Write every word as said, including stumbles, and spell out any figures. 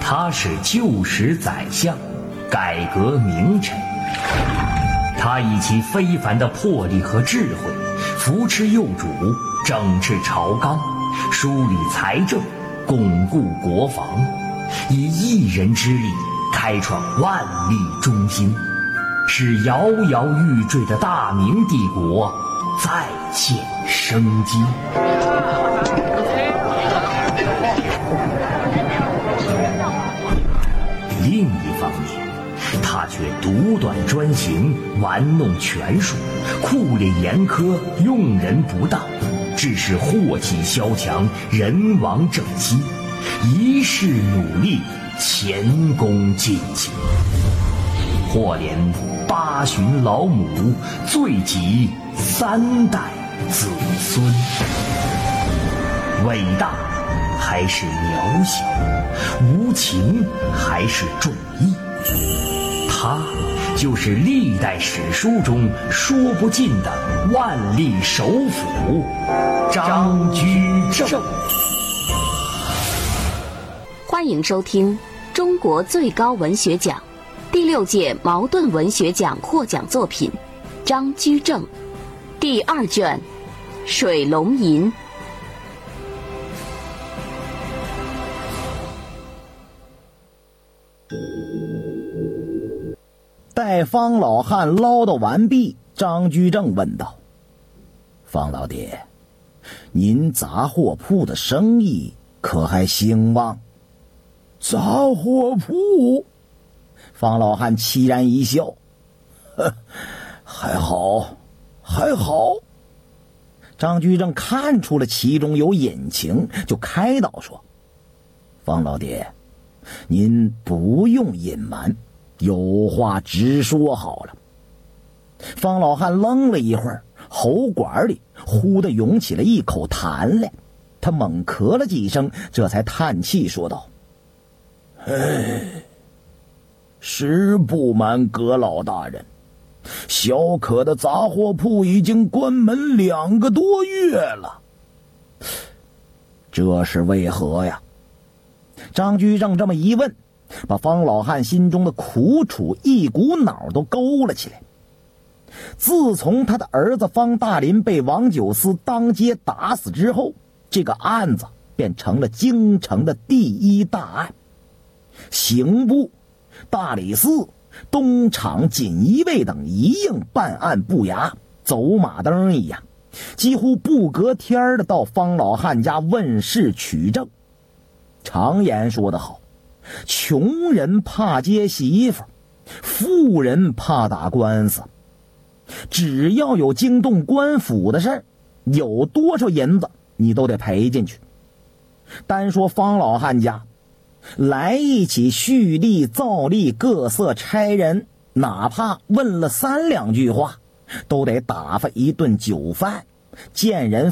他是旧时宰相，改革名臣。他以其非凡的魄力和智慧，扶持幼主，整治朝纲，梳理财政，巩固国防，以一人之力开创万历中兴，使摇摇欲坠的大明帝国再现生机。另一方面，他却独断专行，玩弄权术，酷吏严苛，用人不当，致使祸气萧墙，人亡政息，一世努力，前功尽弃，或连八旬老母，罪及三代子孙。伟大还是渺小，无情还是重义，他就是历代史书中说不尽的万历首辅张居正。 欢迎收听中国最高文学奖第六届茅盾文学奖获奖作品张居正第二卷《水龙吟》。 待方老汉唠叨完毕，张居正问道：方老爹，您杂货铺的生意可还兴旺？ 杂货铺？ 方老汉凄然一笑， 呵，还好还好。 张居正看出了其中有隐情，就开导说：方老爹，您不用隐瞒，有话直说好了。方老汉愣了一会儿，喉管里忽地涌起了一口痰来，他猛咳了几声，这才叹气说道： 哎，实不瞒葛老大人，小可的杂货铺已经关门两个多月了。 这是为何呀？张居正这么一问，把方老汉心中的苦楚一股脑都勾了起来。自从他的儿子方大林被王九思当街打死之后，这个案子便成了京城的第一大案。刑部、大理寺、东厂、锦衣卫等一应办案不衙，走马灯一样，几乎不隔天的到方老汉家问事取证。常言说得好，穷人怕接媳妇，富人怕打官司。只要有惊动官府的事儿，有多少银子你都得赔进去。单说方老汉家，来一起蓄力造力各色差人，哪怕问了三两句话，都得打发一顿酒饭，见人